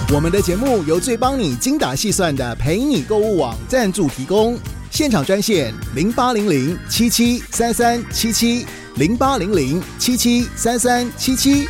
我们的节目由最帮你精打细算的陪你购物网赞助提供，现场专线0800773377 0800773377。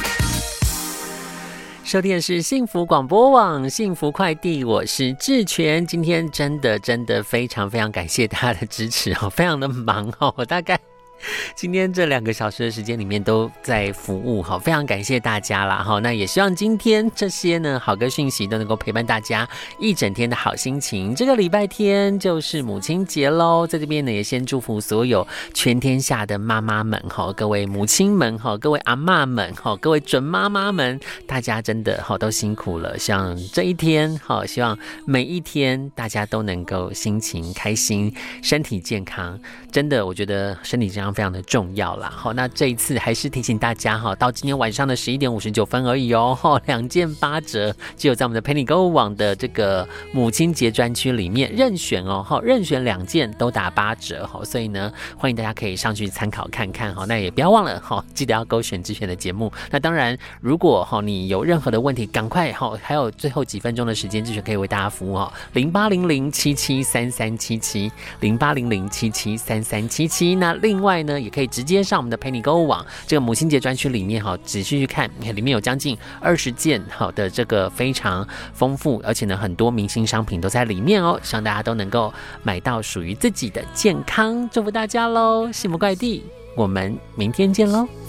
收听的是幸福广播网幸福快递，我是志全。今天真的非常感谢大家的支持哦，非常的忙哦，我大概今天这2个小时的时间里面都在服务，好，非常感谢大家啦。那也希望今天这些呢好歌讯息都能够陪伴大家一整天的好心情。这个礼拜天就是母亲节咯，在这边呢也先祝福所有全天下的妈妈们，各位母亲们，各位阿嬷们，各位准妈妈们，大家真的都辛苦了。像这一天，希望每一天大家都能够心情开心，身体健康。真的我觉得身体健康非常的重要啦。那这一次还是提醒大家，到今天晚上的11点59分而已哦，2件8折，只有在我们的陪你购物网的这个母亲节专区里面任选2件都打8折，所以呢欢迎大家可以上去参考看看。那也不要忘了记得要勾选志璇的节目。那当然如果你有任何的问题，赶快还有最后几分钟的时间，志璇可以为大家服务0800773377 0800773377。那另外呢也可以直接上我们的陪你购物网这个母亲节专区里面仔细去看，里面有将近20件的这个非常丰富，而且呢很多明星商品都在里面哦，希望大家都能够买到属于自己的健康，祝福大家咯，幸福快递，我们明天见咯。